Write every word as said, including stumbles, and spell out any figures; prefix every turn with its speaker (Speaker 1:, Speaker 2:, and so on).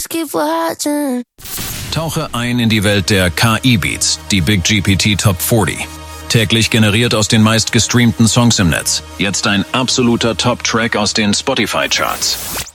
Speaker 1: just keep watching.
Speaker 2: Tauche ein in die Welt der K I-Beats, die Big G P T Top vierzig. Täglich generiert aus den meistgestreamten Songs im Netz. Jetzt ein absoluter Top-Track aus den Spotify-Charts.